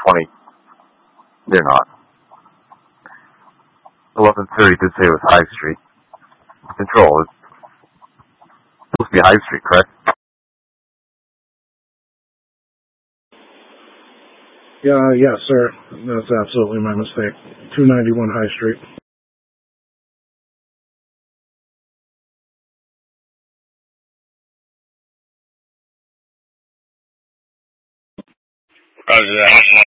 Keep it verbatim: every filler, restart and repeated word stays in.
twenty. They're not. eleven thirty did say it was High Street. Control. It's supposed to be High Street, correct? Yeah, yes, sir. That's absolutely my mistake. two ninety-one High Street. Roger that.